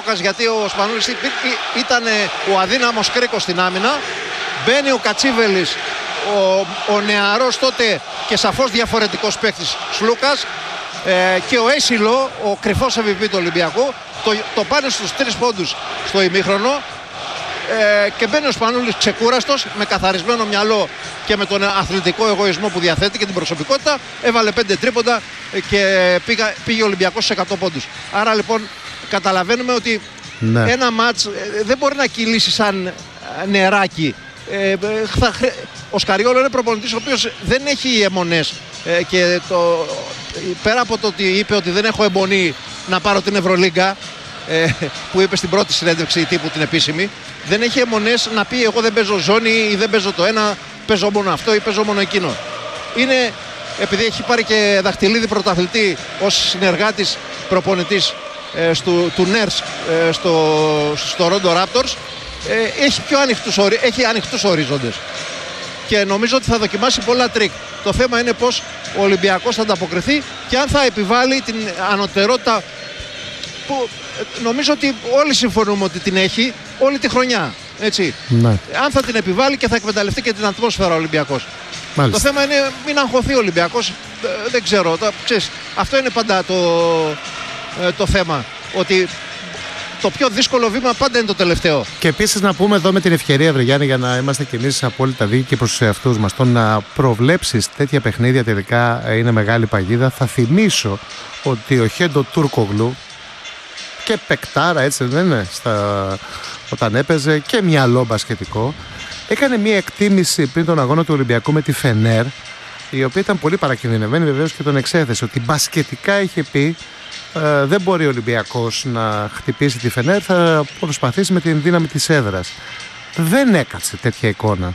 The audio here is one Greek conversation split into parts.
Σλούκας, γιατί ο Σπανούλης ήταν ο αδύναμος κρίκος στην άμυνα. Μπαίνει ο Κατσίβελης, ο νεαρός τότε και σαφώς διαφορετικός παίκτης Σλούκας, και ο Έσυλο, ο κρυφός MVP του Ολυμπιακού. Το πάνε στους 3 πόντους στο ημίχρονο, και μπαίνει ο Σπανούλης ξεκούραστος, με καθαρισμένο μυαλό και με τον αθλητικό εγωισμό που διαθέτει και την προσωπικότητα. Έβαλε 5 τρίποντα και πήγε ο Ολυμπιακός σε 100 πόντους. Άρα λοιπόν καταλαβαίνουμε ότι ένα μάτς δεν μπορεί να κυλήσει σαν νεράκι. Ο Σκαριόλο είναι προπονητής ο οποίος δεν έχει αιμονές, και πέρα από το ότι είπε ότι δεν έχω αιμονή να πάρω την Ευρωλίγκα, που είπε στην πρώτη συνέντευξη τύπου την επίσημη, δεν έχει αιμονές να πει εγώ δεν παίζω ζώνη ή δεν παίζω το ένα, παίζω μόνο αυτό ή παίζω μόνο εκείνο. Είναι, επειδή έχει πάρει και δαχτυλίδι πρωταθλητή ως συνεργάτης προπονητής του Νέρς στο Ρόντο Ράπτορς, έχει ανοιχτούς ορίζοντες και νομίζω ότι θα δοκιμάσει πολλά τρίκ. Το θέμα είναι πως ο Ολυμπιακός θα ανταποκριθεί και αν θα επιβάλλει την ανωτερότητα που νομίζω ότι όλοι συμφωνούμε ότι την έχει όλη τη χρονιά. Έτσι. Ναι. Αν θα την επιβάλλει και θα εκμεταλλευτεί και την ατμόσφαιρα ο Ολυμπιακός. Μάλιστα. Το θέμα είναι μην αγχωθεί ο Ολυμπιακός. Δεν ξέρω. Αυτό είναι πάντα το θέμα. Ότι το πιο δύσκολο βήμα πάντα είναι το τελευταίο. Και επίσης να πούμε εδώ με την ευκαιρία, Γιάννη, για να είμαστε κι εμείς απόλυτα δίκαιοι προς τους εαυτούς μας, το να προβλέψεις τέτοια παιχνίδια τελικά είναι μεγάλη παγίδα. Θα θυμίσω ότι ο Χέντο Τούρκογλου και παικτάρα, έτσι δεν είναι, όταν έπαιζε, και μυαλό μπασκετικό, έκανε μια εκτίμηση πριν τον αγώνα του Ολυμπιακού με τη Φενέρ, η οποία ήταν πολύ παρακινδυνευμένη, βεβαίως και τον εξέθεσε ότι μπασκετικά είχε πει δεν μπορεί ο Ολυμπιακός να χτυπήσει τη Φενέρ, θα προσπαθήσει με την δύναμη της έδρας. Δεν έκατσε τέτοια εικόνα.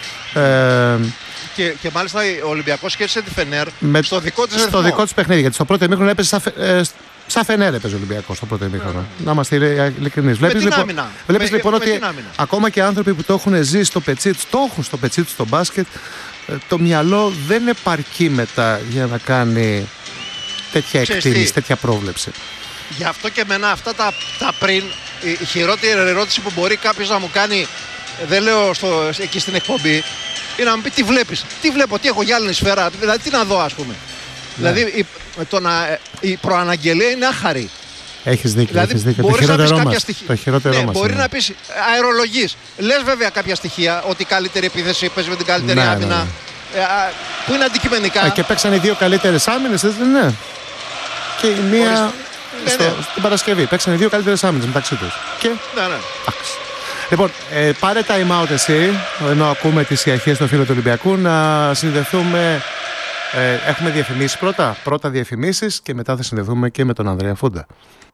Και μάλιστα ο Ολυμπιακός σκέφτησε τη Φενέρ στο δικό της ρυθμό. Στο δικό της παιχνίδι, γιατί στο πρώτο ημίχρονο έπαιζε σαν Φενέρ, έπαιζε ο Ολυμπιακός στο πρώτο ημίχρονο. Να είμαστε ειλικρινείς. Βλέπεις λοιπόν ότι ακόμα και άνθρωποι που το έχουν ζήσει στο πετσί τους, το έχουν στο πετσί τους στο μπάσκετ, το μυαλό δεν επαρκεί μετά για να κάνει τέτοια εκτίμηση, τέτοια πρόβλεψη. Γι' αυτό και εμένα αυτά τα πριν, η χειρότερη ερώτηση που μπορεί κάποιος να μου κάνει, δεν λέω εκεί στην εκπομπή, είναι να μου πει τι βλέπεις. Τι βλέπω, τι έχω γυάλινη σφαίρα, δηλαδή τι να δω, ας πούμε. Ναι. Δηλαδή η προαναγγελία είναι άχαρη. Έχεις δίκιο, δηλαδή, έχεις δίκιο. Το χειρότερό μας. Μπορεί να πεις αερολογής. Λες βέβαια κάποια στοιχεία, ότι η καλύτερη επίθεση παίζει με την καλύτερη άμυνα. Ναι. Που είναι αντικειμενικά. Και παίξανε οι δύο καλύτερες άμυνες, δεν είναι? Και η μία στην Παρασκευή. Παίξανε οι δύο καλύτερες άμυνες μεταξύ τους. Και λοιπόν, πάρε time out εσύ, ενώ ακούμε τις ιαχίες των φίλων του Ολυμπιακού, να συνδεθούμε. Έχουμε διαφημίσεις πρώτα διαφημίσεις και μετά θα συνδεθούμε και με τον Ανδρέα Φούντα.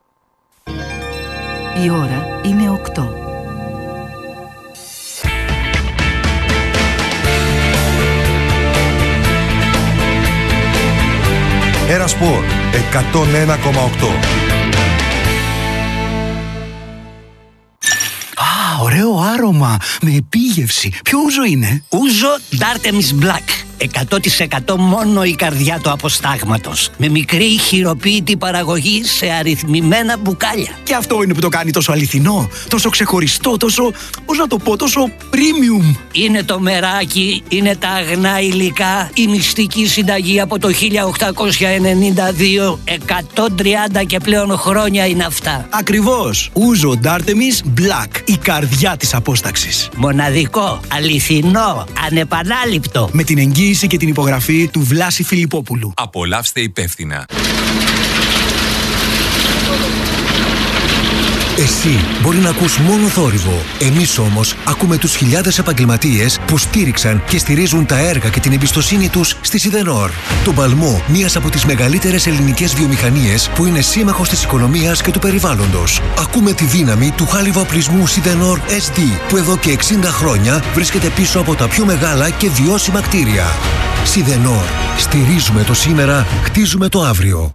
Η ώρα είναι 8. Ερασπορ 101,8. Ωραίο άρωμα, με επίγευση. Ποιο ούζο είναι? Ούζο Dartemis Black. 100% μόνο η καρδιά του αποστάγματος. Με μικρή χειροποίητη παραγωγή σε αριθμημένα μπουκάλια. Και αυτό είναι που το κάνει τόσο αληθινό, τόσο ξεχωριστό, τόσο, πώς να το πω, τόσο premium. Είναι το μεράκι, είναι τα αγνά υλικά, η μυστική συνταγή από το 1892. 130 και πλέον χρόνια είναι αυτά. Ακριβώς. Ούζο Dartemis Black, η καρδιά της απόσταξης. Μοναδικό, αληθινό, ανεπανάληπτο. Με την εγγύηση και την υπογραφή του Βλάση Φιλιππόπουλου. Απολαύστε υπεύθυνα. Εσύ μπορεί να ακούς μόνο θόρυβο. Εμείς όμως ακούμε τους χιλιάδες επαγγελματίες που στήριξαν και στηρίζουν τα έργα και την εμπιστοσύνη τους στη Σιδενόρ. Τον παλμό μιας από τις μεγαλύτερες ελληνικές βιομηχανίες που είναι σύμμαχος της οικονομίας και του περιβάλλοντος. Ακούμε τη δύναμη του χάλιβα-οπλισμού Σιδενόρ SD που εδώ και 60 χρόνια βρίσκεται πίσω από τα πιο μεγάλα και βιώσιμα κτίρια. Σιδενόρ. Στηρίζουμε το σήμερα, χτίζουμε το αύριο.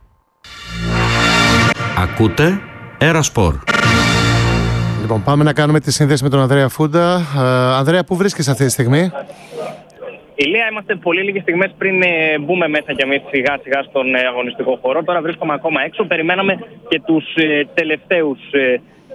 Ακούτε Ερασπορ. Λοιπόν, πάμε να κάνουμε τη σύνδεση με τον Ανδρέα Φούντα. Ανδρέα, πού βρίσκεσαι αυτή τη στιγμή? Ηλία, είμαστε πολύ λίγες στιγμές πριν μπούμε μέσα κι εμείς σιγά σιγά στον αγωνιστικό χώρο. Τώρα βρίσκομαι ακόμα έξω. Περιμέναμε και τους τελευταίους